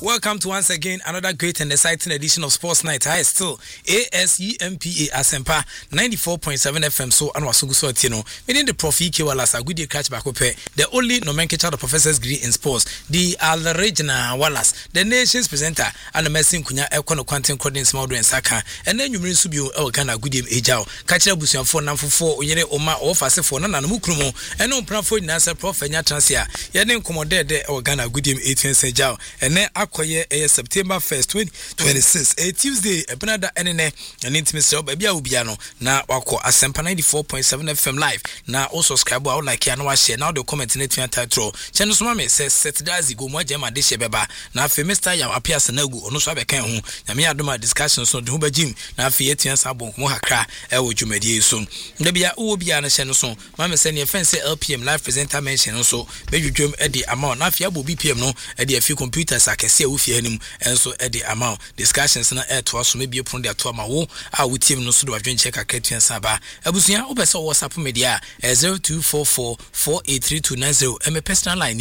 Welcome to once again another great and exciting edition of Sports Night. I still ASEMPA Asempa 94.7 FM. So and was so tino. Meaning the Prof EK Wallace a good catch back up. The only nomenclature of professor's degree in sports. The Al-Regina Wallace, the nation's presenter, and the messing kunya econo quantum coding small and saka. And then you mean subio elkana good ejao. Catch a busian for number 4 Uyene Oma or Fase for Nana Mukrumo. And no Prafo Nasa Prof and Yatransia. Yaden commodé de Organa good 18 Sejao. And then Akoye September 1st 2026 Tuesday Benada NNA and intimacy baby Ubiano na wako Asempa 94.7 FM live na also subscribe out like ya no share now the comment in the title channel so mama says Saturday go mo jema de shebeba na afi Mr. Yam apia senagu ono so abeka ho na me adoma discussion so de ho bajim na afi etia sabon mo hakra e wo dwumadie so na bia wo bia na hye no so mama say ne fence LPM live presenter mention so bedwudwam e di amount na afi abo BPM no e di afi computers akese wo fie hanim enso e di amount discussions na e to so me bia pon de to ma wo a wo team no so do adwen check akatua saba abusuan wo pese WhatsApp media 0244483290 me personal line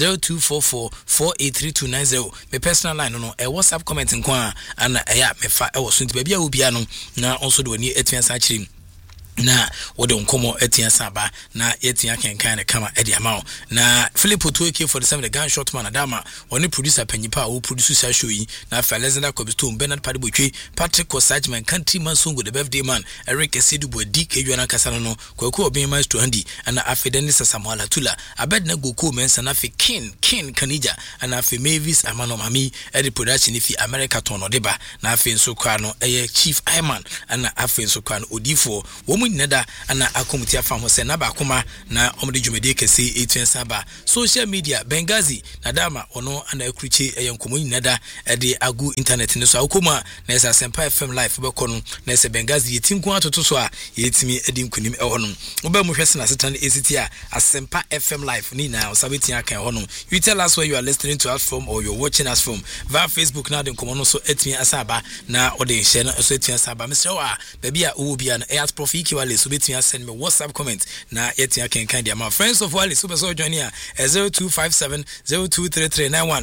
0244483290 me personal line no e WhatsApp comment nko ana eya me fa e wo so nti bia wo bia no na onso do ani atua sa chirim na wode nkomo etia saba na yetia kenkan kama edi amao na Philip Otueke for the gunshot man adama oni producer panyipa o produce sa show yi na Alexander Kobiston Bernard Padibotwe Patrick Osajman country man songo the birthday man Eric Esidubo DK Juana Kasano no kwaku obinman to handi ana afedeni Samuel Tula abed na goku mensa na fe kin Kanija ana fe Mavis Amano Mami edi production ifi America tono deba na afe nso kwa no eye Chief Ayman ana afe nso kwa no odifo neda ana akomutia fam ho se na ba koma na omde dwumede kese etuensaba social media Bengazi na dama ono ana akruchi eyenkomo neda ede agu internet ne so akoma na esa Asempa FM live be kono na esa Bengazi yetinko atoto so a yetimi edi nkunim e hono oba mu hwese na setan esiti a Asempa FM live ni na osabeti akan hono. You tell us where you are listening to us from or you're watching us from via Facebook na den komo no so etimi asaba na ode share no so etimi asaba Mr. Wa baby a wo bia na e at Prof EK so betia send me WhatsApp comment na yetia kenkan dia ma friends of Wale super so join here 0257023391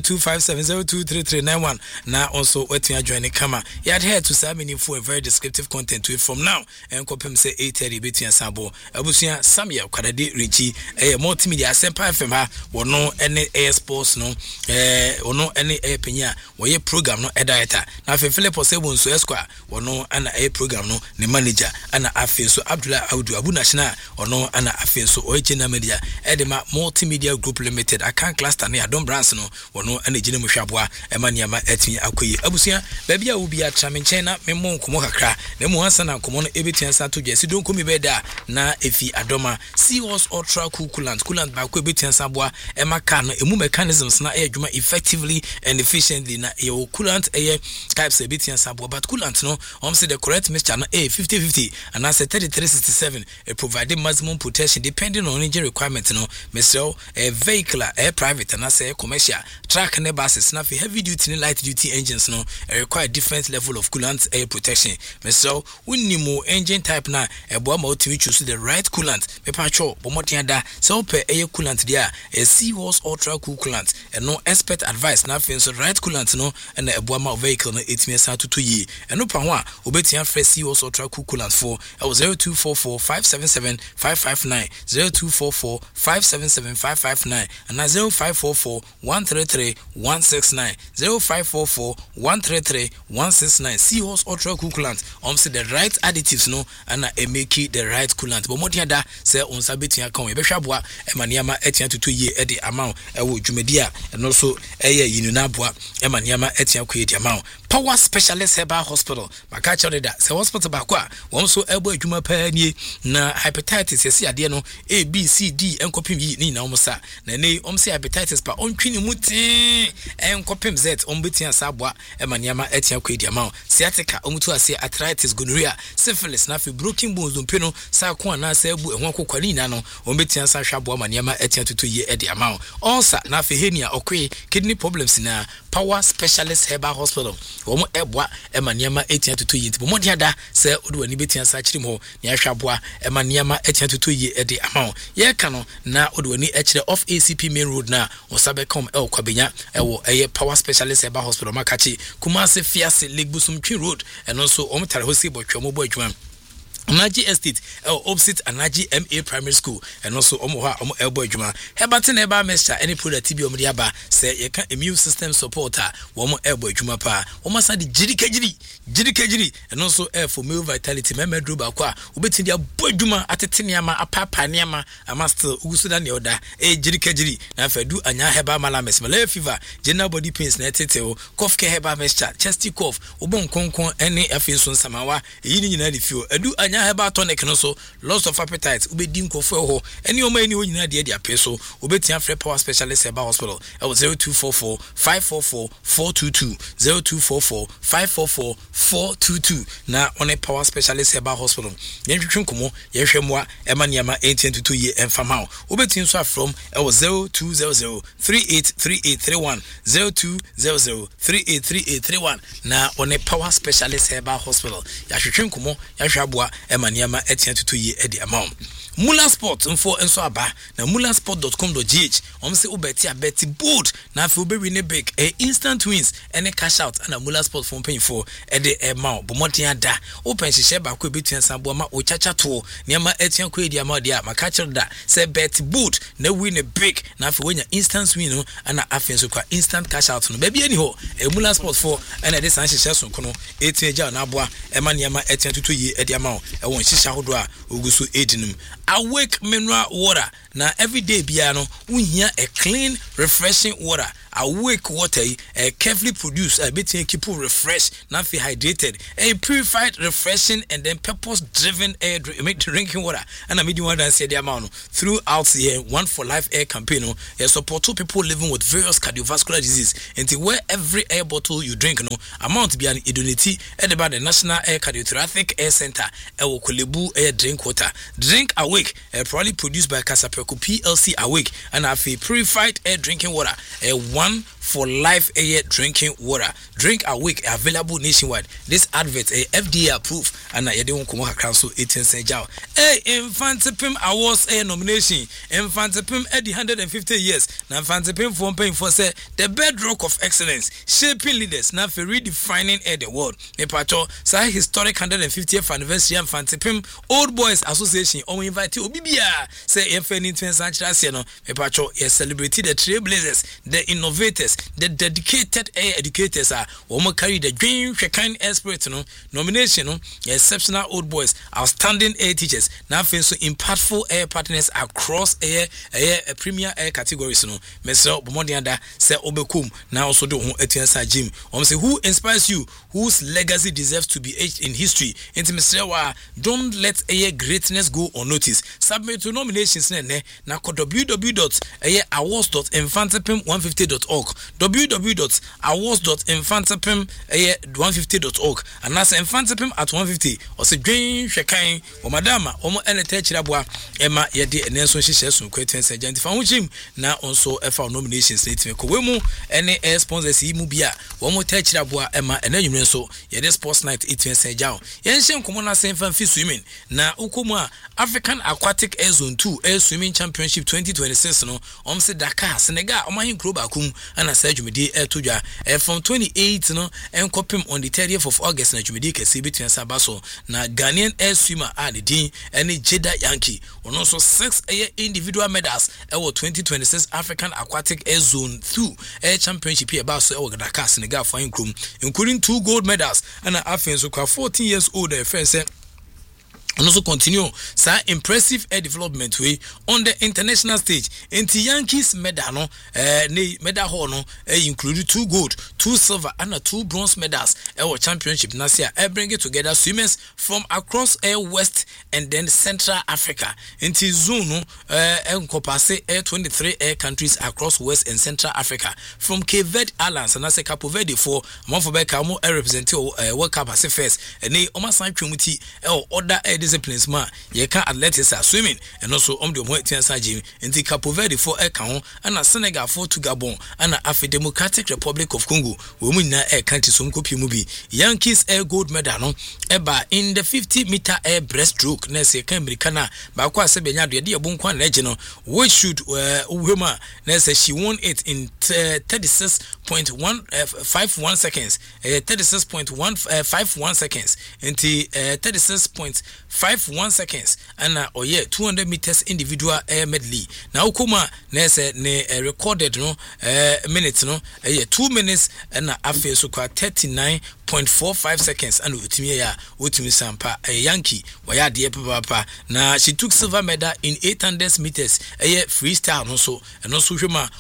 0257023391 na also wetia join kama you adhere to some meaningful and very descriptive content to it from now and kopem say 8:30 betia sabo abusia Samuel Kwadade Richi multimedia Asempa FM ha wono ene air sports no wono ene penya wo program no editor na Philip Osebo nso esquire wono ana program no ne manager ana so Abdullah Audu Abu National ono ana afenso Ojena Media edema Multimedia Group Limited akan cluster ne Adom Brands no ono ana gine muhwaboa emaniama etini akoyi abusia babia wo bia tramenchen na memo nkomo kakra na mu hansa na nkomo no ebetia sa to jesi don komi beda na efi Adoma Seahorse Ultra coolant ba ko ebetia sa boa emaka no emu mechanisms na adwuma effectively and efficiently na e coolant types ebetia sa boa but coolant no say the correct mixture no 50-50 and as 3367 provide maximum protection depending on engine requirement no mesel vehicular private and as commercial truck and buses na heavy duty and light duty engines no require different level of coolant air protection mesel unimo engine type na ebo ma otimi choose the right coolant me pacho bomotia da so per air coolant dia Seahorse Ultra coolant and no expert advice na so right coolant no and ebo ma vehicle no etimi sa to yi and no pa ho a obetia fresh Seahorse Ultra coolant for 0244-577-559 0244-577-559 and 0544-133-169 0544-133-169 Seahorse Ultra coolant say the right additives no and make it the right coolant but more da say on sabetia kan we be hwaboa emaniama etia tutu ye e de amount e wo dwumadia and also yinuna boa emaniama etia ko ye de amount Power Specialist Herbal Hospital makacha de da say hospital ba kwa won so ebo adwuma pa nie na hepatitis yesi ade no A B C D enkopim yi ni na omusa na nei say hepatitis pa ontwini muti enkopim Z ombetia saboa emaniama etia ko edi ma sciatica omutu ase arthritis gonorrhea syphilis na fi broken bones dompeno sa ko na sa ebu ehon kokwani na no ombetia sa hwaboa maniama etia tutu ye edi ma ulcer na fi hernia okwe kidney problems na Power Specialist Herbal Hospital wɔn ɛboa ɛma nneɛma etia toto yie nti bɔmmɔde ada sɛ ɔde w'ani betia sa kyerɛ mu hɔ na yɛhwɛ aboa ɛma nneɛma etia toto yie ɛde ama wo yɛka no na ɔde w'ani ɛkyerɛ off ACP main road na ɔsabɛkom ɛwɔ kwabenya ɛwɔ ɛyɛ Power Specialist Herbal Hospital makachi Kumasi Fiase Lake Busum Twin Road ɛno nso ɔmo tare hɔ si bɔtwa mo bɔ adwuma Anaji Estate opposite Anaji MA Primary School and also omo elbow adwuma Hebatin eba mixture any product bi omde aba say ye kan immune system supporter womo elbow adwuma pa womo sa de jirikajiri and also for male vitality memedro ba kwa obetindi abo adwuma atete niama apapa niama ama still ugusu da ne oda jirikajiri na fadu anya heba malames malaria fever general body pains na tete cough care heba mixture chesty cough obon konkon ene afi so samawa eyi ni nyina de fio adu anya heba tonic no so loss of appetite ubedi nkofo ho ene o ma eni o nyina de apeso obetia frɛ Power Specialist Herbal Hospital 0244 544 422 0244 544 422 na on Power Specialist Herbal Hospital yɛhwehwe nkomo yɛhwɛ moa ɛma niama 1822 ye emfama obetia so from 0200 383831 0200 383831 na on Power Specialist Herbal Hospital yɛhwehwe nkomo yɛhwɛ aboa Emaniama etian tutu ye edi amount. Mula Sport info enso aba na mulasport.com.gh omse ubeti abeti bold na afi obewi ne big instant wins any cash out and Mula Sport phone pay for edi amount bomoten ada open hihye ba ko ebetuan sambo ma ochacha to niama etian ko edi amount dia maka da say bet bold na win a big na afi wenya instant win no ana afi enso kwa instant cash out no baby ani ho Mula Sport for and edi san hihye so kono etian ja na aboa emaniama etian tutu ye edi amount e won hihye hodo a oguso edinum Awake mineral water. Now every day biano we hear a clean, refreshing water. Awake water carefully produced a bit keep refreshed, not feel hydrated, a purified, refreshing, and then purpose-driven air drinking water. And I mean you want to say the amount throughout the year, One for Life air campaign. Support two people living with various cardiovascular diseases. Until where every air bottle you drink, amount be an idonity at about the National Air Cardiothoracic Air Center. Kolebu air drink water. Drink Awake, probably produced by Kasapeco PLC Awake, and have a purified air drinking water. One for Life air drinking water. Drink Awake available nationwide. This advert FDA approved and I don't come council 18 St. Jow. Infantipim Awards nomination. Infantipim at the 150 years. Now Infantipim for paying for say the bedrock of excellence, shaping leaders now for redefining the world. Mepacho say historic 150th anniversary Infantipim Old Boys Association. Invite Obibia say FNI 20th century no Mepacho celebrated the trailblazers, the innovators, the dedicated educators are carry the dream kind spirit nomination exceptional old boys, outstanding teachers, now so impactful partners across premier categories Mr. Bomodianda say obekum now also do etiansa Jim say who inspires you, whose legacy deserves to be aged in history. Into Mr. Don't let greatness go unnoticed. Submit to nominations na www.awards.infantipim150.org www.awards.infantipim150.org and that's infantipim at 150 or say dream shekan or madama omo ene techirabua ema yede enenso hihye so kweten se identify wuchim na also efa nominations na ko wemu ene sponsors yi mu bia wo mo techirabua ema enanwumre so yede sports night 18 se jaw yenhye nkomo na senfa fi swimming na ukomu a African Aquatic Air Zone 2 Air Swimming Championship 2026 no omse Dakar Senegal omahin kro bakum ana sa dwumedi etodwa from 28 no enkopim on the 30th of August na dwumedi kase betun sabaso na Ghanaian air swimmer the din ene Jeda Yankee ono so 6 individual medals ewo 2026 African Aquatic Air Zone 2 Air Championship here baso ewo Dakar Senegal for krom including 2 gold medals and after so 14 years old first and also continue sa impressive air development way on the international stage. Enti Yankees medal no medal hall no include 2 gold, 2 silver and 2 bronze medals our championship nasia bring it together swimmers from across West and then Central Africa. Enti zone no encompass 23 countries across West and Central Africa from Cape Verde Islands and as Cape Verde for Monfobeka mo represent World Cup as first and they omasan twumuti order disciplines ma yeka athletics swimming and also the etiansa Jim in the Cape Verde for Eka and Senegal for to Gabon and Democratic Republic of Congo Chicago wo mu nyina country so mkopi mu bi Yankees gold medal no eba in the 50-meter air breaststroke na se kan America na ba kwa se benya de bonkwa na age no we should uhema na se she won it in 36.151 seconds 36.151 seconds into 36.51 seconds and oye 200 meters individual air medley na ukoma na se ne recorded no minutes no 2 minutes and afi so kwa 39.45 seconds and utimi sampa Yankee waya de papa na she took silver medal in 800 meters freestyle no so hwema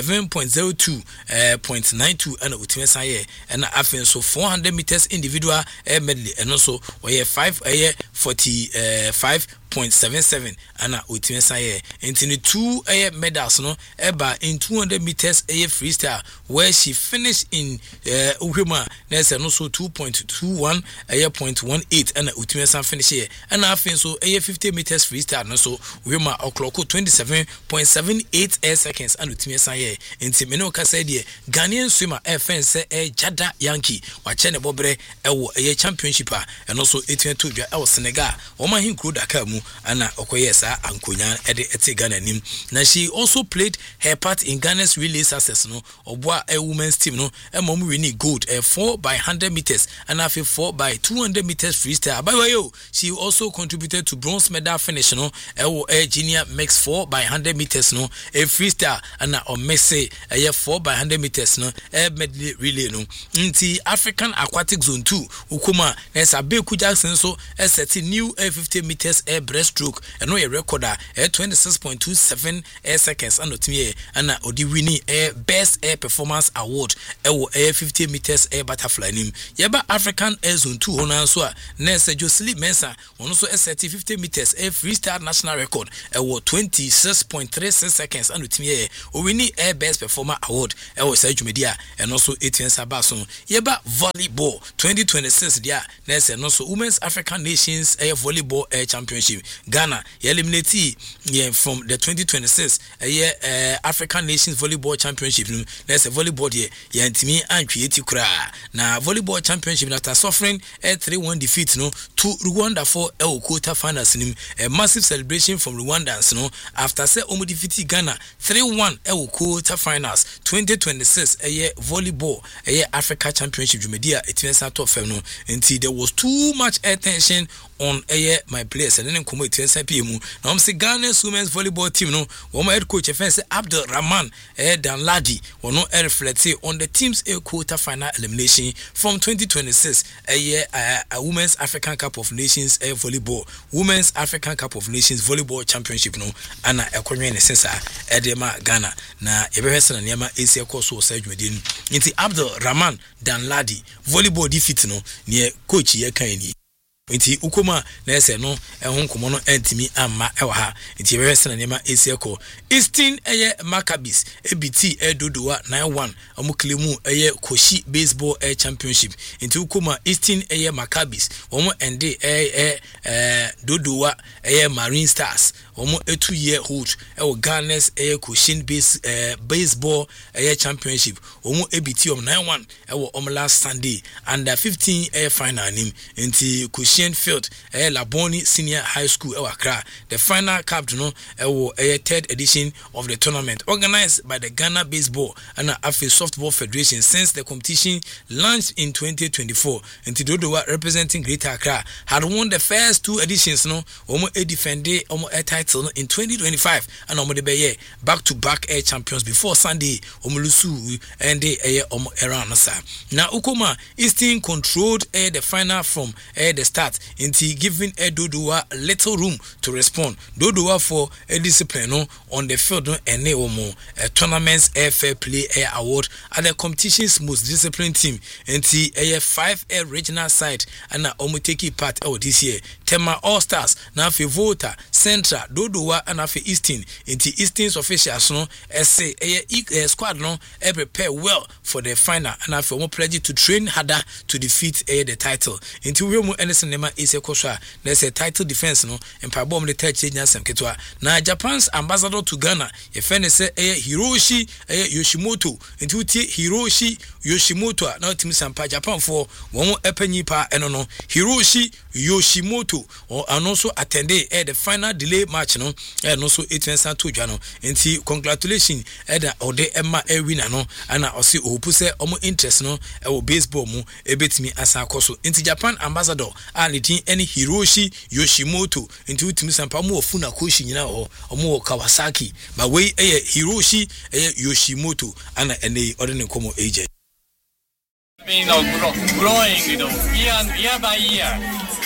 11.02.92 and utimi saye and afi so 400 meters individual medley and so 45.77 and utimi saye into the 2 medals no eba in 200 meters freestyle where she finished in uhwema na se no so 2.21 0.18 and utimi san finish here and afi so 50 meters freestyle no so uhwema o'clock 27.78 seconds and utimi san here into me no ka say de Ghanaian swimmer fence Jada Yankee wa che ne bobre ewo championship a eno so 82 dwa ewo Senegal o ma hin kro Dakar mu ana okoye sa ankonya ete Ghana nim na she also played her part in Ghana's relay success no oboa women's team no emom win gold 4 by 100 meters and afi 4 by 200 meters freestyle by way she also contributed to bronze medal finish no ewo junior mix 4 by 100 meters no freestyle and o messe 4 by 100 meters no medley relay no nti African Aquatic Zone 2 ukuma na Sabeku Jackson so set new 50 meters air breaststroke and no recorder 26.27 seconds and otimi and odi winning best air performance award ewo 50 meters air butterfly nim yeba African Air Zone 2 honan so na Jocelyn Mensah ono so set 50 meters air freestyle national record ewo 26.36 seconds and otimi o winning air best performer award ewo sa dwumedia and also 18 sabaso yeba volleyball 2026 dia na se no so Women's African Nations volleyball championship Ghana eliminate from the 2026 African Nations volleyball championship na se volleyball de yantimi antwieti kura na volleyball championship after suffering 3-1 defeat no to Rwanda for quarter finals nim a massive celebration from Rwandans no after say omo defeat Ghana 3-1 quarter finals 2026 volleyball Africa championship jumedia etinsa top fem no until there was too much attention on my players and then come etinsa pm na om say Ghana's women's volleyball team no one head coach offense Abdul Rahman Danladi wono reflect on the team's quarter final elimination from 2026 a Women's African Cup of Nations volleyball Women's African Cup of Nations volleyball championship no ana ekonwe ne sensa edema Ghana na ebehwese na niam esi koso so adwumedin nti Abdul Rahman Danladi volleyball defeat no ne coach ye kan ni nti ukoma na ese no ehonkomo no antimi amma ewa ha nti ebehwese na niam esi eko Eastern Maccabees EBT Dodowa 9-1 amuklemu Koshi baseball championship nti ukoma Eastern Maccabees omo ende Dodowa Marine Stars omo 2-year hold Ghana's Koshin baseball championship omo EBT 9-1 omo last Sunday under 15 final nim nti Koshin Field Laboni Senior High School Accra the final cap no third edition of the tournament organized by the Ghana Baseball and Afi Softball Federation since the competition launched in 2024 and Dodowa representing Greater Accra had won the first 2 editions no omo defended omo title in 2025 and omo de back-to-back champions before Sunday omo lusu and omo around now ukoma Eastern controlled the final from the start into giving Dodowa little room to respond Dodowa for a discipline no on the field no ene omo tournaments fair play award at the competition's most disciplined team into 5 regional side and omo take part this year Tema All Stars na afi Volta Central Dodowa and afi Eastern into Eastern's officials no say squad no prepare well for the final and afi omo pledge to train harder to defeat the title into we mu anything nema is ekoswa na say title defense no empabom the third change asem ketwa na Japan's ambassador to Ghana ye fene say Hiroshi Yoshimoto into Hiroshi Yoshimoto na team sampa Japan for won epanyi pa eno no Hiroshi Yoshimoto or and also attended the final delay match no and also 8 to Jano nti congratulations eda ode emma winner no ana osi opu se omo interest no e baseball mu ebetimi asa koso nti Japan ambassador and tin any Hiroshi Yoshimoto nti utimi sampa mu ofuna koshi nyina ho omo Kawasaki but we Hiroshi Yoshimoto ana ene ordinary komo agent been growing, year by year.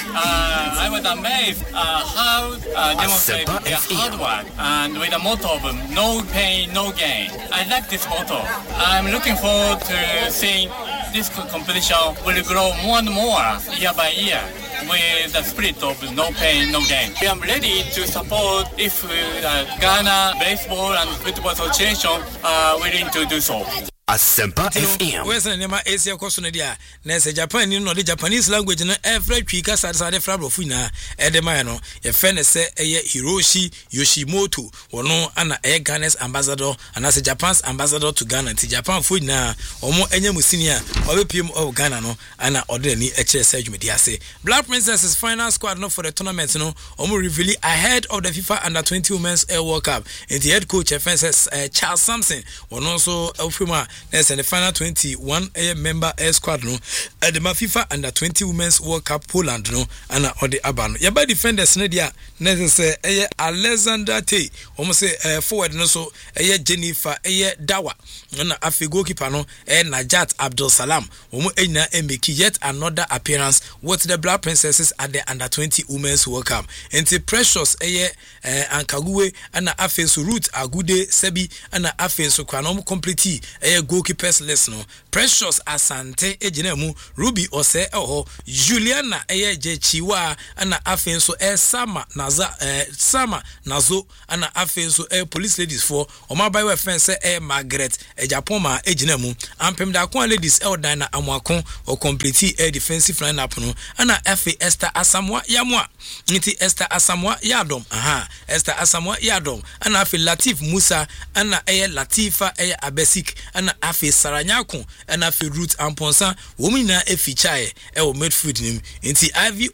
I was amazed how demonstrate their hard work and with the motto of no pain, no gain. I like this motto. I'm looking forward to seeing this competition will grow more and more year by year with the spirit of no pain, no gain. I am ready to support if Ghana Baseball and Football Association are willing to do so. Asempa FM. Where's the name of Asia Cosonadia? Nessa Japan, you know the Japanese language and every Twika Sade Frabofina, Edemano, a fan say Hiroshi Yoshimoto, or no Anna Ghana's ambassador, and as a Japan's ambassador to Ghana, to Japan food now, or more any Musinia, or PM of Ghana, no, Anna Ordeni, HS Media say. Black Princesses final squad no for the tournament, no, almost revealing ahead of the FIFA Under 20 Women's World Cup. And the head coach, says Charles Sampson, or also Elfima. Yes, and the final 21 member squad no at the FIFA Under 20 Women's World Cup Poland no and on the Abano. Ya by defenders Nadia say Alexander Tay almost say forward no so Jennifer Dawa na afi goalkeeper no Najat Abdul Salam omo enya make yet another appearance with the Black Princesses at the Under 20 Women's World Cup. Enti Precious Ankaguwe and afi so Ruth Agude Sebi and afi so kwanom complete goalkeepers list no Precious Asante ejinemu Ruby Ose Juliana Jechiwa ana afenso Sama Naza Sama Nazo ana afenso police ladies for oma by fence Margaret Japoma ejinemu ampem da kwa ladies Dana Amwakon or complete defensive lineup no ana F Esther Asamoah Yamwa nti Esther Asamoah Yadom Esther Asamoah Yadom ana F Latif Musa ana Latifa Abesik ana afi Saranyako and afi Ruth Amponsa womina efichae o midfield nim nti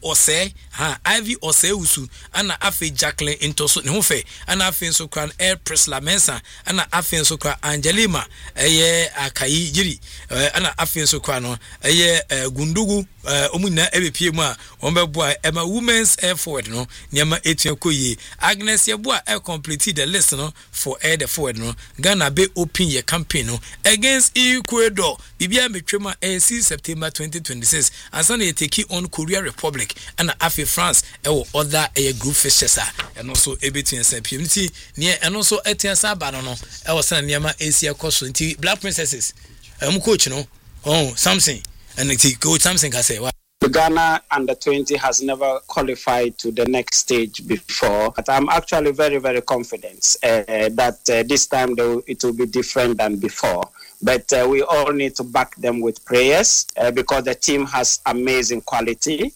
Ivy Ose usu ana afi Jacqueline Intoso ne hofe ana afi so kran Prisla Mensa ana afi so kran Angelima Akayi Jiri ana afi so kran no Gundugu omuna ebepie mu a ombeboa ema women's forward no niama etua koyi Agnes Yeboa complete the list no for the forward no Ghana be open your campaign no against Ecuador bibia metwema 6 September 2026 ansana ye take on Korea Republic and afi France other group fixtures and also ebetua sapimti ne and also etia saba no sana niama Asia koso nti Black Princesses coach no something and it coach something can say Ghana Under 20 has never qualified to the next stage before, but I'm actually very, very confident that this time it will be different than before. But we all need to back them with prayers because the team has amazing quality.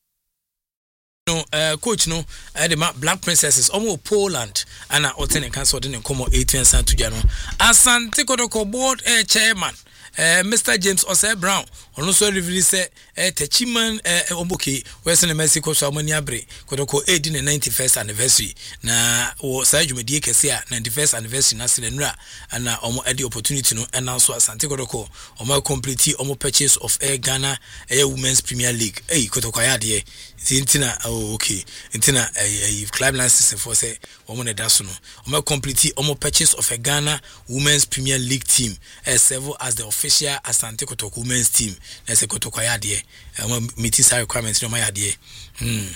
Coach no the Black Princesses almost Poland and Otene Council didn't come 18 to Jano. Asante Kotoko board chairman Mr. James Ose Brown on also reveal say Techiman Omboki Western Mexico so many abre Kotoko 91st anniversary na o Saju Medie Kesia 91st anniversary na Silenra and omo the opportunity no and also Asante Kotoko omo complete omo purchase of Ghana Women's Premier League Kotoko ayade Intina okay Intina club license for say omo ne daso no omo complete omo purchase of a Ghana Women's Premier League team several as the official Asante Kotoko women's team na se Kotoko ayade omo meet requirements no ayade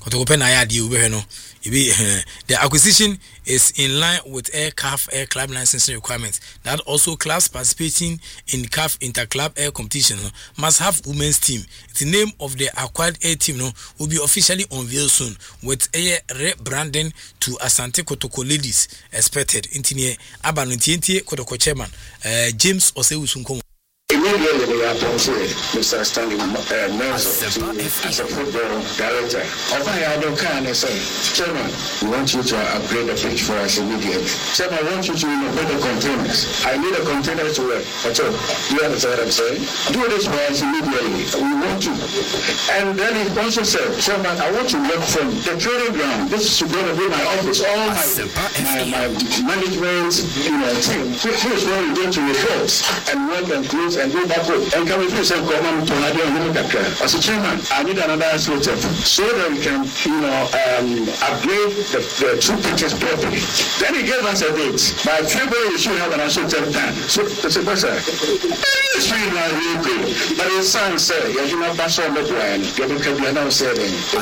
kotokope na ya de ube no the acquisition is in line with Air club licensing requirements that also clubs participating in CAF interclub air competition must have women's team. The name of the acquired air team will be officially unveiled soon with air rebranding to Asante Kotoko ladies expected. Intinie abanuntientie Kotoko chairman James Osewusunkomo. Immediately we appointed Mr. Stanley Menzo as a football director. I don't kind of say, Chairman, we want you to upgrade the pitch for us immediately. Chairman, I want you to innovate the containers. I need a container to work. Do you understand what I'm saying? Do this for us immediately. We want you. And then he also said, Chairman, I want to work from the training ground. This is going to be my office. All my management, team. This is where we go to reports and work and close and go back home. And can we please come to as a chairman, I need another slot so that we can, upgrade the two pitches properly. Then he gave us a date. By February, we should have an assorted time. So, it's really not really good. But his son said, you know, that's all the plan. You know, said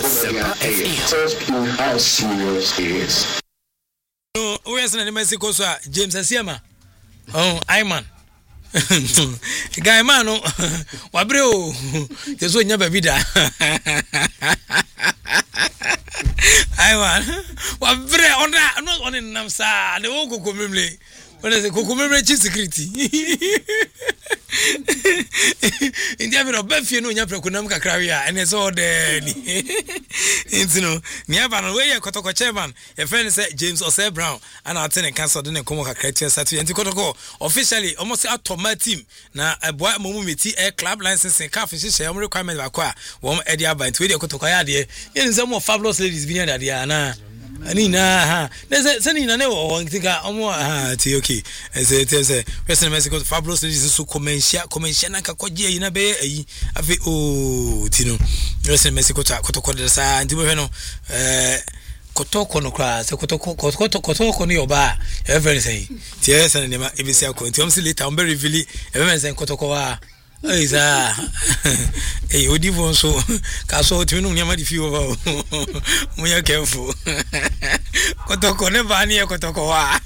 so how serious it is. No, where's the Mexico, sir? James Asiama. Oh, Iman. Guy mano wabreo jesu nya babida ai man wabre ona namsa de wo kokomemle ona se kokomemle chi security india me obafie no nya prekonam kakra wi a ene so de ni intino ni aba no we ye kotoko chairman e friend say James Osei Brown and atene cancel de ne komo kakra tia satu enti kotoko officially almost automatic team na boy momumeti air club licensing CAF hye requirement ba kwa wo edi aba enti we de kotoko ya de yen say mo fabulous ladies bi na de na ani na ha sani na ne wo ntika omo ti okay say person Mexico fabulous ladies so commercial na kakogye yi na be yi afi tino person Mexico ta kotoko de sa nti bo hwe no kotoko no kra se kotoko no yoba everything ti say ne ma ebisi akọ nti omsi later on be reveal everything kotoko wa Eiza odivo so ka so timi no nyama di fi over mo ya careful kotoko ne ba ni kotoko wa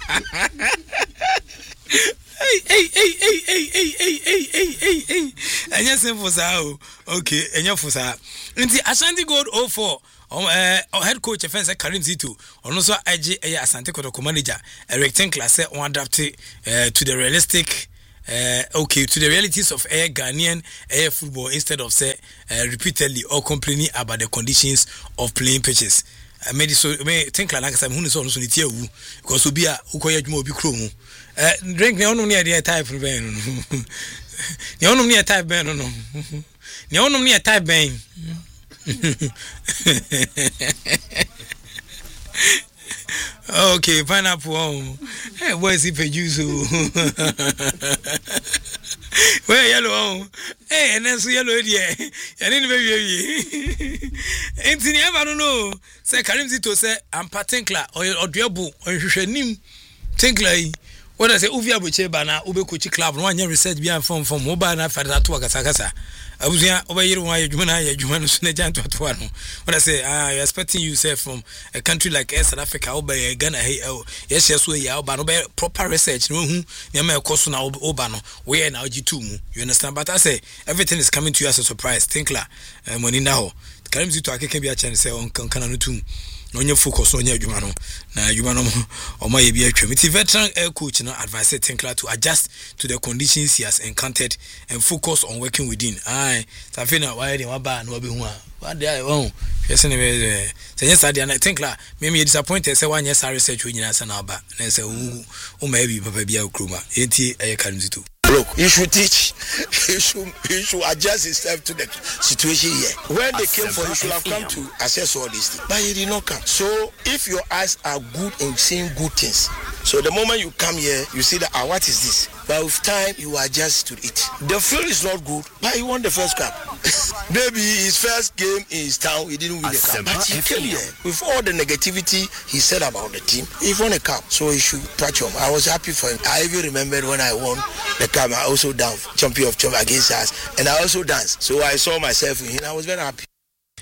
hey anya simple sa okay anya fusa nti Ashanti Gold 04 head coach offense Karim Zito ono so age Asante Kotoko manager Eric class on adapt to the realistic to the realities of air Ghanaian air football instead of say repeatedly or complaining about the conditions of playing pitches. I made so me think like some who so so nitia wu because obi a ukoya dwuma obi kro mu drink ne onum ne dey type ben ne onum ne type ben no ne onum ne type ben okay, pineapple. Hey, where's he produce? Where yellow? Hey, and then so yellow idea. I didn't baby. Anthony, I don't know. Say Karim Zito say I'm partinkler or Diabu or Hushanim Tinkler. What I say, Uvia Bucheba na Ube Kuchi Club, one year research beyond from mobile na Fadatu Agasagasa. I was here over here why you Sunejan to Atuano. What I say, you're expecting you say from a country like South Africa, or by Ghana, yes, we are, but proper research. No, you may cost now Obano, where now G2, you understand? But I say, everything is coming to you as a surprise. Tinkler, money now. Karim Zito, I can be a chance to say on Kananutum. No your focus on your Jumano. Now Jumano or my be a committee veteran air coach now advise Tinkler to adjust to the conditions he has encountered and focus on working within. Aye, Safina, why they want ban no be one. What they won't. Yes, anyway, yes, I didn't think like maybe disappointed. Say 1 year research when you answer now, but they say, oh, maybe Papa be a Kruma. Ain't a Karimzito. Look, you should teach. You should adjust yourself to the situation here. When they came for, you should have come to assess all these things. But he did not come. So if your eyes are good in seeing good things, so the moment you come here, you see that what is this? But with time, you adjust to it. The field is not good, but he won the first cup. Maybe his first game in his town, he didn't win the cup. But he came here with all the negativity he said about the team. He won a cup, so he should patch him. I was happy for him. I even remembered when I won the cup, I also danced champion of champions against us, and I also danced. So I saw myself in him. I was very happy.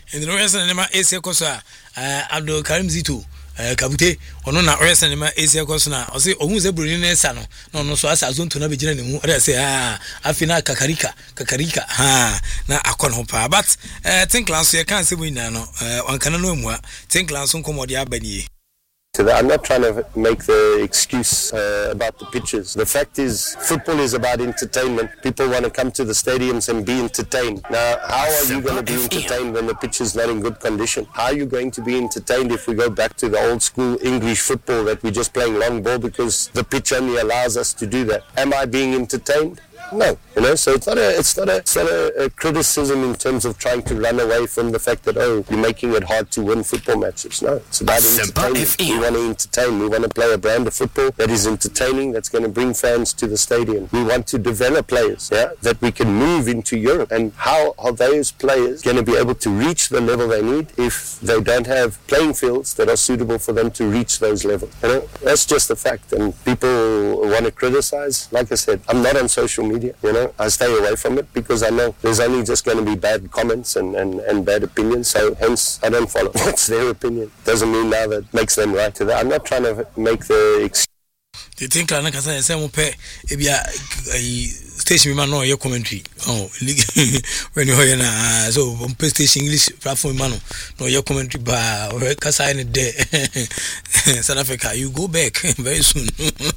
and the rest of them Asia Kosa Abdul Karim Zito Kabute ono na rest of them Asia Kosa na o say ohun se bruni na esa no so asa zonto na be gina ne mu o say afina kakarika na akon ho pa but think class you can say we na no on kana no mu think class nkomode abani. I'm not trying to make the excuse about the pitches. The fact is, football is about entertainment. People want to come to the stadiums and be entertained. Now, how are you going to be entertained when the pitch is not in good condition? How are you going to be entertained if we go back to the old school English football that we're just playing long ball because the pitch only allows us to do that? Am I being entertained? No, so it's not a criticism in terms of trying to run away from the fact that you're making it hard to win football matches. No, it's about entertainment. We want to entertain. We want to play a brand of football that is entertaining, that's going to bring fans to the stadium. We want to develop players, that we can move into Europe. And how are those players going to be able to reach the level they need if they don't have playing fields that are suitable for them to reach those levels? That's just a fact. And people want to criticize. Like I said, I'm not on social media. I stay away from it because I know there's only just going to be bad comments and bad opinions, so hence I don't follow. It's their opinion. Doesn't mean now that makes them right to that. I'm not trying to make the excuse. Do you think I can say some pay station man no your commentary when you hear na so on station English platform man no your commentary ba kasa in there South Africa you go back very soon.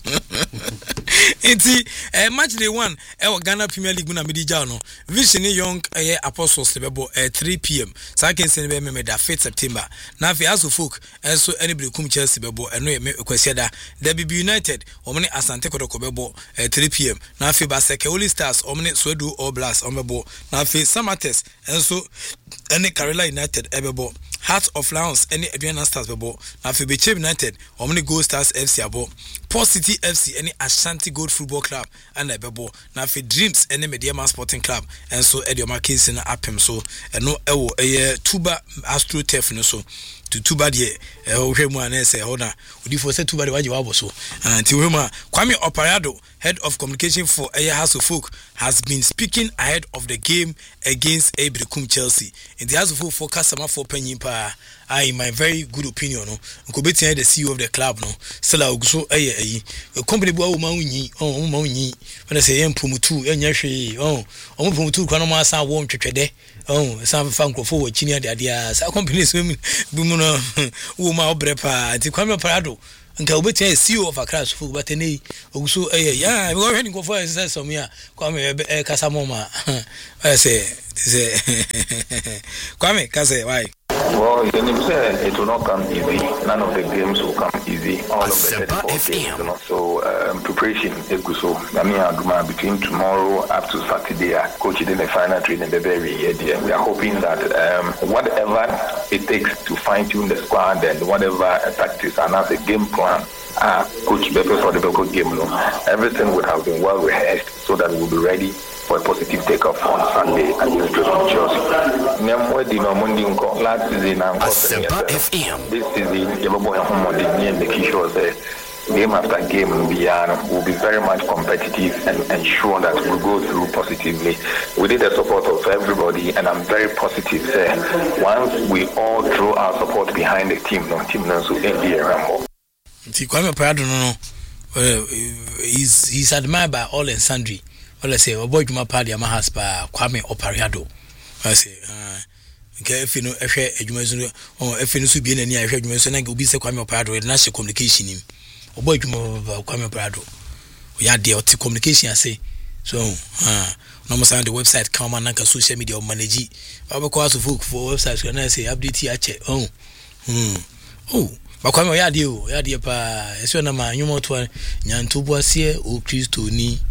Enti match day 1 Ghana Premier League na medija no Vision Young Apostles bebo 3 p.m. so can say be me da 5th September na fi aso folk enso anybody kum Chelsea bebo eno me kwasiada WB United omne Asante Kotoko bebo 3 p.m. na fi Baseke Holy Stars omne Swedu All Blacks omebo na fi Samates enso ene Carolina United ebebo Heart of Lions ene Aduana Stars bebo na fi Beche United omne Gold Stars FC abo Port City FC ene Ashanti Gold Football Club and ebebo na fi Dreams ene Mediama Sporting Club enso Edioma Kings na apem so eno ewo Tuba Astro Turf no so to Tuba de ohwemu anese hona odifo se Tuba de waje wabo so anti ohwemu Kwame Oparado, head of communication for House of Folk, has been speaking ahead of the game against Ebrekum Chelsea. In the House of Folk forecast sama for Penyimpa, in my very good opinion, no, Nkobeti the CEO of the club, no, Stella Oguso, company boy, Mauni, Mauni, when I say Pumutu, Yashi, Pumutu, Kwanoma, warm to some fun forward, Chinia, the ideas, accompanies women, Bumuno, Uma Brepa, the Kwame Oparado. Nka obeti CEO of Accra's Football but any also we already go for exercise some here Kwame Kasamoma I say Kwame Kase why well you know say it will not come easy, none of the games will come easy, all of the so preparation so between tomorrow up to Saturday coach in the final training the very year we are hoping that whatever it takes to fine tune the squad and whatever tactics and as a game plan coach Beppe for the Belco game everything would have been well rehearsed so that we'll be ready for a positive takeoff on Sunday against Chelsea. Last season, this season, the key shows game after game will be very much competitive and ensure that we'll go through positively. We need the support of everybody, and I'm very positive. Once we all throw our support behind the team will end the Rambo. Kwame Oparado he's admired by all and sundry. Well, I say, boy, my party, my husband, Kwame Oparado. I say, okay, if you know, if you know, be any I heard you say, be say Kwame Oparado, and national communication him. Oh, boy, Kwame Oparado. We had the communication, I say. So, no more on the website, come on, social media or manage. I will call us for websites, and I say, update, I check. Bakwame yadia pa eso na ma nyumo to nyantobo ase o Kristo ni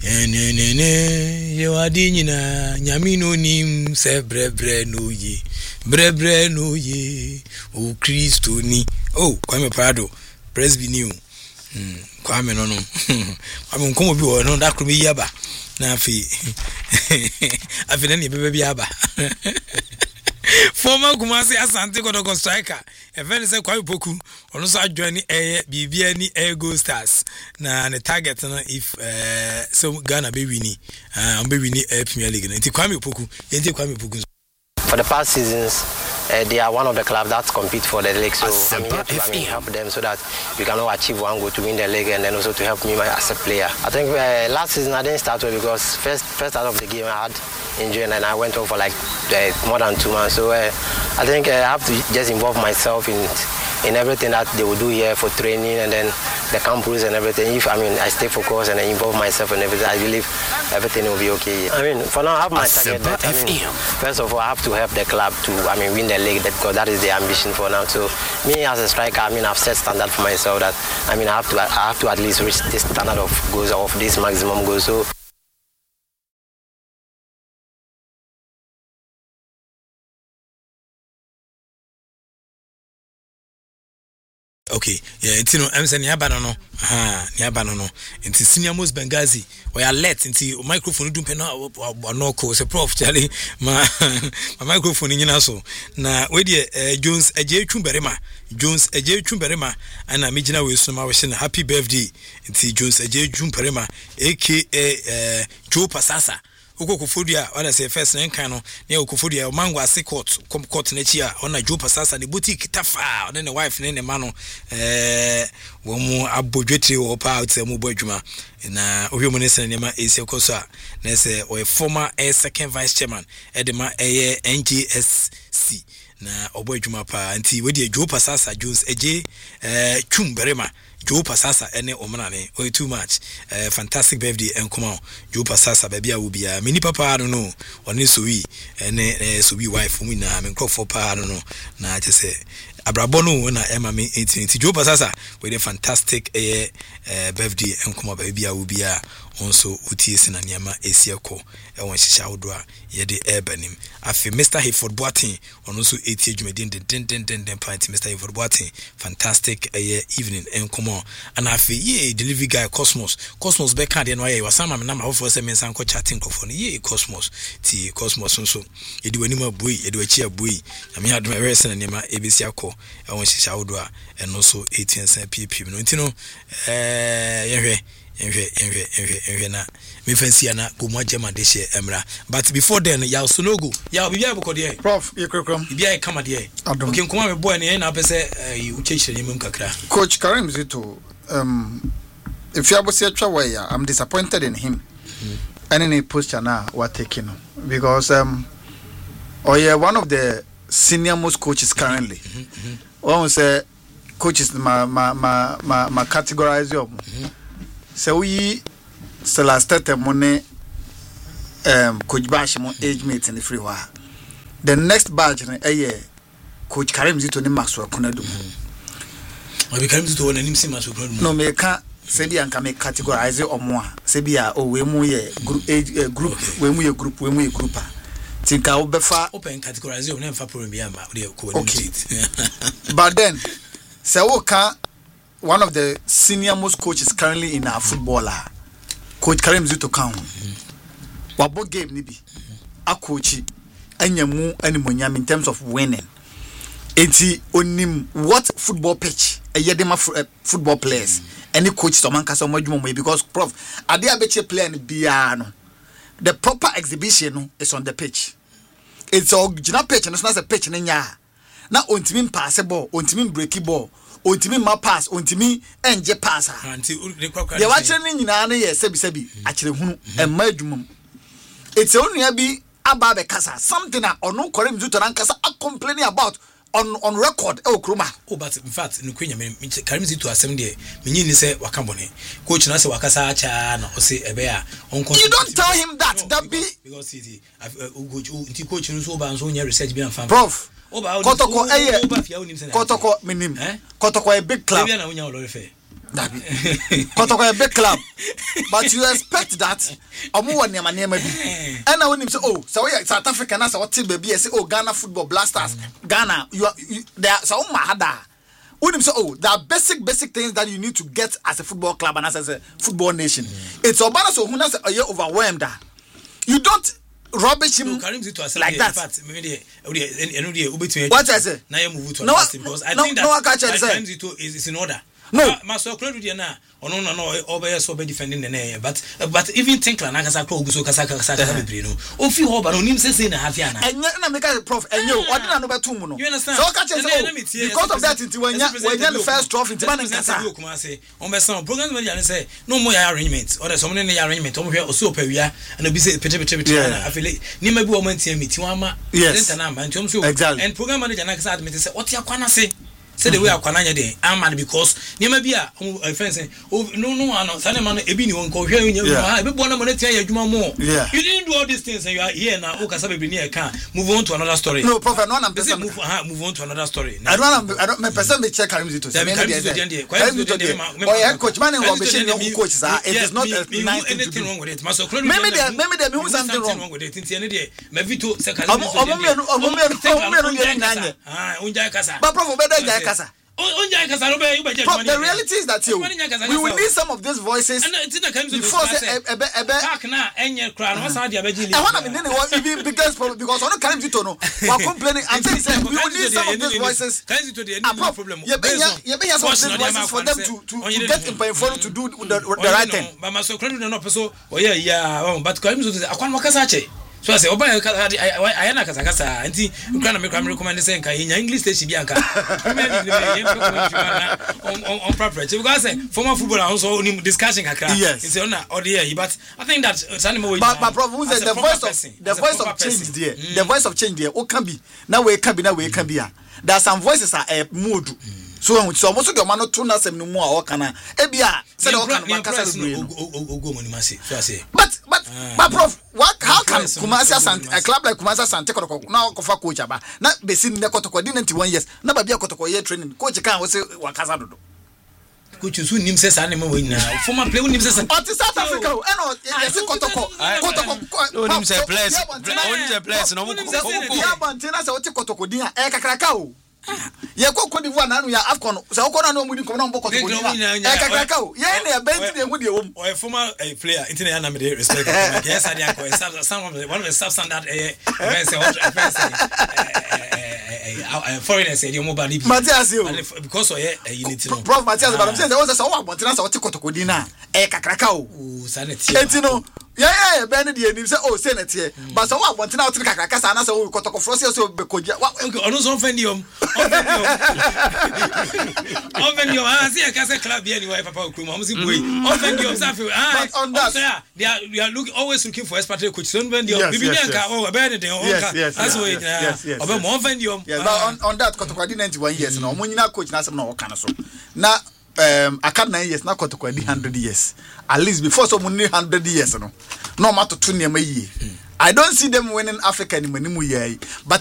ye wadi nyina nyame no nim se brebre no ye o Kristo ni Kwame Oparado presby new Kwame no Kwame nkomo bi wo no da kro bi yaba na afi na ne bebe bi aba former Kumasi Asante Kotoko striker even say Kwame Poku ono so adwani bibia ni Gold Stars na the target na if so Ghana be wini Premier League na Kwame Poku For the past seasons, they are one of the clubs that compete for the league. So I'm here to help them so that we can all achieve one goal to win the league, and then also to help me as a player. I think last season I didn't start well because first out of the game I had injury and I went off for like more than 2 months. So I think I have to just involve myself in everything that they will do here for training and then the camp rules and everything. If I stay focused and I involve myself in everything, I believe everything will be okay. For now I have my target. First of all, I have to help the club to win the league because that is the ambition for now. So me as a striker, I've set standard for myself that I have to at least reach this standard of goals, of this maximum goals. So okay, yeah, it's I'm saying Niabano, Niabano, into Senior Most Benghazi, where I let into microphone do penal or no course, a prof Charlie, my microphone in Yanaso. Now, where Jones, a J. Chumberema, Jones, a J. Chumberema, and a Mijina Wilson, I was happy birthday, into Jones, a J. Chumberema, aka Joe Pasasa. Okofodia wala say first na nkan no ne Okofodia mango ase court na chi a ona Joe Pasasa ne boutique tafa ona ne wife ne ma no wo mu abodwetire wo pa out mu bodwuma na ohwemu ne sene ma esi koso a na say o former second vice chairman edema NGSC na obodwuma pa anti we de Joe Pasasa Jones eje Chumberema Joe Pasasa ene omrane o too much fantastic birthday enkoma Joe Pasasa baby a wo bia mini papa no one so wi ene so wi wife mu na me nkofo pa no na je se abrabo no na ema me 18 Joe Pasasa with a fantastic birthday enkoma baby a wo bia onso utie na niama esiako e won hihya wodo a ye de ebanim afi Mr. Hayford Boateng onso etie dwumedin den party Mr. Hayford Boateng fantastic evening enkomo and afi ye delivery guy Cosmos be card no ye wasama me number for say mensan ko chatting ko for ye Cosmos nso ye de wani ma boy ye de wachi aboy na me adoma rese na niama ebesiako e won hihya wodo a eno so 18 pp no ntino yehwe na me fancy ana go mo German de share emra but before then ya so no go ya bibia boko de prof yekrekrom bibia e kama de okay nkoma me boy na na pese u chechire ni mum kakra coach Karim Zito if you abo se atwa way I'm disappointed in him and in a posture now what taking because one of the senior most coaches currently one say coaches ma categorize you so we last money coach Bash mo age mate in the free wa the next batch coach Karim Zito ni Maxwell Konadu we Karim Zito won anim si Maxwell Konadu no me ka say bi anka me categorize omo a say bia we mu ye group age group we mu ye group tinka wo befa open categorize o na mfa problem bia ma we ko but then say wo ka one of the senior most coaches currently in our footballer, Coach Karim Zito Town. Wabo game nibi, a coachy, anyamu animonyam in terms of winning. Eti onim what football pitch, a yedema football players, any coach to manka so much more because prof, a dia beche player in biano. The proper exhibition is on the pitch. It's original pitch and it's not a pitch in ya. Now ontimi pass a ball, ontimi breaky ball. Ontimi ma pass ontimi enje pass anti de wa chene nyina na ye sebi akire hunu emma adwumum it's only bi aba be kasa something that ono Karim Zito ran kasa complaining about on record okroma but in fact no kwenya me Karim Zito asem de menyi ni se waka bone coach na se wakasa acha na o se ebe a onko you don't tell him that be because he coach no so ba so nya research bi am prof Kotoko minim. Kotoko a big club. Kotoko a big club. But you expect that omo won near bi. And now when him say so South Africa na say what baby say Ghana Football Blasters. Ghana you there so mahada. When him say there are basic things that you need to get as a football club and as a football nation. It's Obana so who say are you overwhelmed. You don't rubbish him like that. What I say? Now you move to because I think that Karim Zito is in order. No. Maso Claude dia na ono no obey so be defending the but even Tinkler na kasa Claude so kasa bebre no. Ofi ho ba no nim say na hafia na. Enye na make prof enye o ordinary no betum no. So ka che say because of that nti wanya the first trophy nti man nkasa. On be some program manager say no more arrangement or some ne arrangement o mo hwe o so pawia and obi say pete na afele ni ma bi o mantia meti wa ma center na ma nti o so and program manager na kasa admit say oti akwana say the way akwana nya dey am because niam bi a friends say no ano sane man ebi ni won ko hwe nya ha ebi bo na mo na tia ya adwuma mo you didn't do all these things and you are here now o kasa bebi ni e kan move on to another story. No prophet no am person move on to another story. I don't me person be check Karim Zito say me dey oh coach man and be no coach sir it is not a nice thing to do. Wrong with it maso Claude me who something wrong with it nti ene dey me vito say Karim unja kasa but prophet better jai kasa. The reality is that we will need some of these voices before park na enye kra no sa dia beji I want to even biggest problem because on Karim Zito no we complaining and saying we will need some of these voices. Karim Zito dey no problem you be some of these voices for them to get in point to do the right thing. But my so credit no person but Karim Zito akwan makasa che so I say oba I na kasa anti nkra na me recommend say nka nya English station bi anka on preference because say former footballer also onim discussion kakra it's on or there but I think that but problem is the voice of change there the voice of change there o can be now we can be there are some voices are mood so almost the man to na sem no mu a o kana e bia say o kana kasa go money masi so I say but prof how can Kumasi Asante a club like Kumasi Asante kotoko na kofa coach aba na besi ne kotoko di 91 years na ba bia kotoko ye training coach kan wo se wakasa dodo coach su nim se sa ne ma wanyina former player nim se sa o ti South Africa e no ye se kotoko no nim se players no mo ko ya bantina se o ti kotoko di a e kakraka o ye ko Cote d'Ivoire na no ya Afcon so ko na no mu di ko na mbo kotoko di e kakraka o ye na benti de hu de wo o former player internet na me dey respect yes I dey some of one of the sub standard foreigners say you mobile Matthias because of unity no prof Matthias but I'm saying there was a one bontina so kotoko di na e kakraka o sanity etino yeah ben de enim say oh say na tie but so one bontina o kakraka sa na so kotoko frosia so be koja ono so offendium offendium see I can say club here anyway papa okuma am see boy offendium say on that they are always looking for expatriate coach so offendium bibi nka oh ben de that's way obe mo offendium but on that kotoko di 91 years no mo nyina coach na asem na o kan so na I can't 9 years na kotoko di 100 years at least before so mo 100 years no matter to near me I don't see them winning Africa anymore but